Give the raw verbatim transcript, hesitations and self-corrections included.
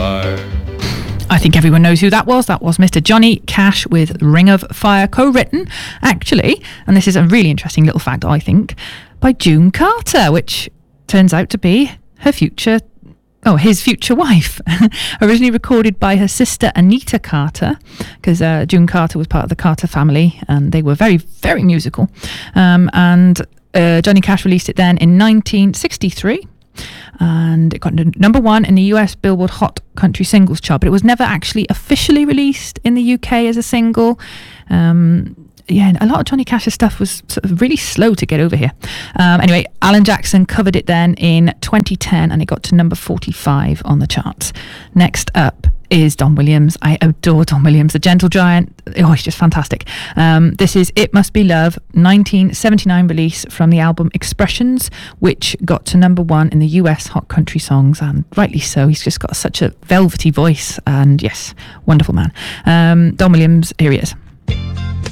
Fire. I think everyone knows who that was. That was Mister Johnny Cash with Ring of Fire, co-written, actually, and this is a really interesting little fact, I think, by June Carter, which turns out to be her future, oh, his future wife. Originally recorded by her sister Anita Carter, because uh, June Carter was part of the Carter family, and they were very, very musical. Um, and uh, Johnny Cash released it then in nineteen sixty-three. And it got to number one in the U S Billboard Hot Country Singles chart, but it was never actually officially released in the U K as a single. Um, yeah, a lot of Johnny Cash's stuff was sort of really slow to get over here. Um, anyway, Alan Jackson covered it then in twenty ten, and it got to number forty-five on the charts. Next up is Don Williams. I adore Don Williams, the gentle giant. Oh, he's just fantastic. Um, this is It Must Be Love, nineteen seventy-nine release from the album Expressions, which got to number one in the U S Hot Country Songs, and rightly so. He's just got such a velvety voice, and yes, wonderful man. Um, Don Williams, here he is.